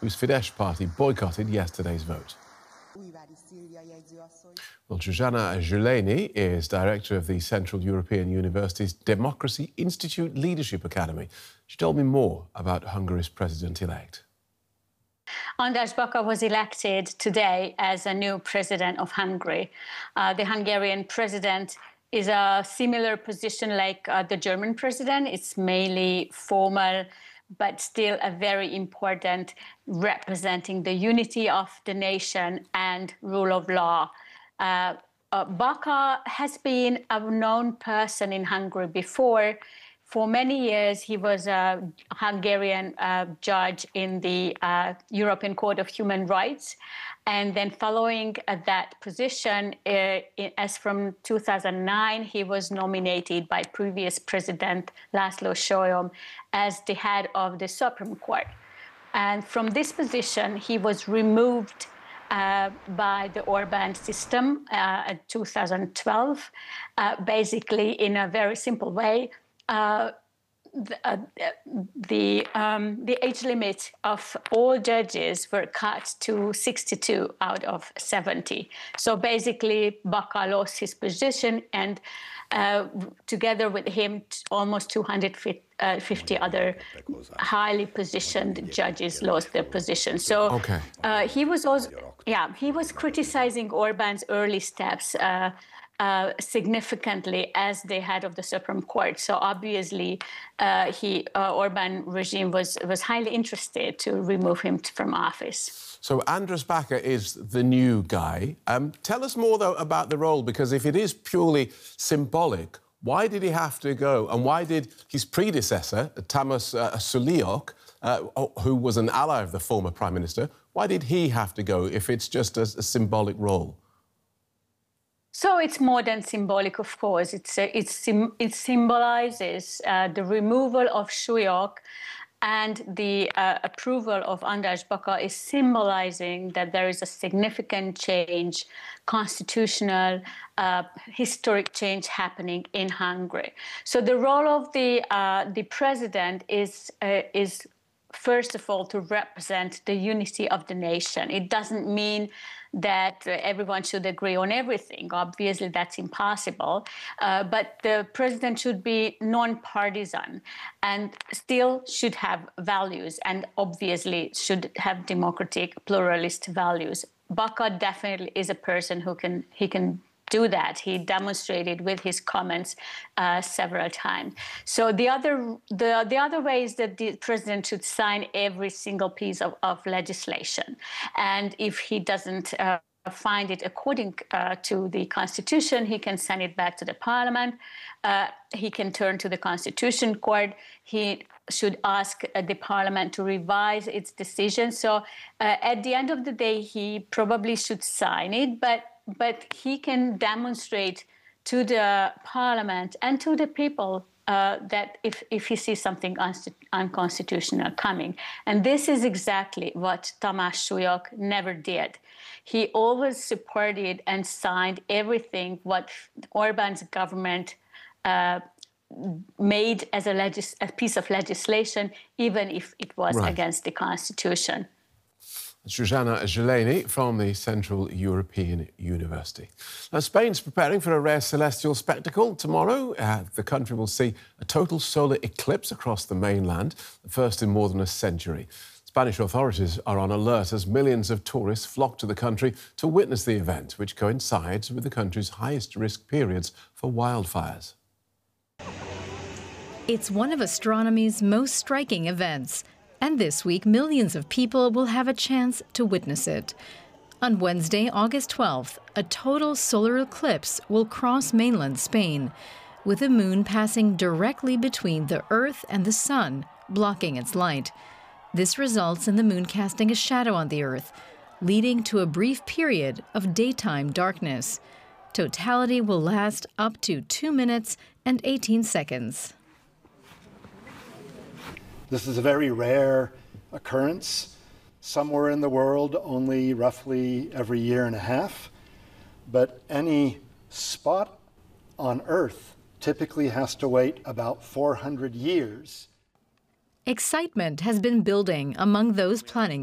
whose Fidesz party boycotted yesterday's vote. Well, Zsuzsanna Zeleny is director of the Central European University's Democracy Institute Leadership Academy. She told me more about Hungary's president-elect. András Baka was elected today as a new president of Hungary. The Hungarian president is a similar position like the German president. It's mainly formal, but still a very important, representing the unity of the nation and rule of law. Baka has been a known person in Hungary before. For many years, he was a Hungarian judge in the European Court of Human Rights. And then following that position, as from 2009, he was nominated by previous President László Solyom as the head of the Supreme Court. And from this position, he was removed by the Orbán system in 2012, basically in a very simple way. The age limit of all judges were cut to 62 out of 70. So basically, Baka lost his position, and together with him, almost 250 other highly positioned judges lost their position. So he was also, he was criticizing Orbán's early steps significantly as the head of the Supreme Court. So obviously, Orbán regime was highly interested to remove him from office. So András Baka is the new guy. Tell us more, though, about the role, because if it is purely symbolic, why did he have to go? And why did his predecessor, Tamás Suliok, who was an ally of the former Prime Minister, why did he have to go if it's just a symbolic role? So it's more than symbolic, of course. It symbolizes the removal of Suliok, and the approval of András Baka is symbolizing that there is a significant change, constitutional, historic change happening in Hungary. So the role of the president is first of all to represent the unity of the nation. It doesn't mean that everyone should agree on everything. Obviously, that's impossible. But the president should be non-partisan and still should have values, and obviously should have democratic, pluralist values. Baka definitely is a person who can do that. He demonstrated with his comments several times. So the other way is that the president should sign every single piece of legislation. And if he doesn't find it according to the Constitution, he can send it back to the Parliament. He can turn to the Constitution Court. He should ask the Parliament to revise its decision. So at the end of the day, he probably should sign it, but he can demonstrate to the Parliament and to the people that if he sees something unconstitutional coming. And this is exactly what Tamás Suliok never did. He always supported and signed everything what Orbán's government made as a piece of legislation, even if it was against the Constitution. Zsuzsanna Zeleny from the Central European University. Now, Spain's preparing for a rare celestial spectacle. Tomorrow, the country will see a total solar eclipse across the mainland, the first in more than a century. Spanish authorities are on alert as millions of tourists flock to the country to witness the event, which coincides with the country's highest risk periods for wildfires. It's one of astronomy's most striking events. And this week, millions of people will have a chance to witness it. On Wednesday, August 12th, a total solar eclipse will cross mainland Spain, with the moon passing directly between the Earth and the Sun, blocking its light. This results in the moon casting a shadow on the Earth, leading to a brief period of daytime darkness. Totality will last up to 2 minutes and 18 seconds. This is a very rare occurrence. Somewhere in the world, only roughly every year and a half. But any spot on Earth typically has to wait about 400 years. Excitement has been building among those planning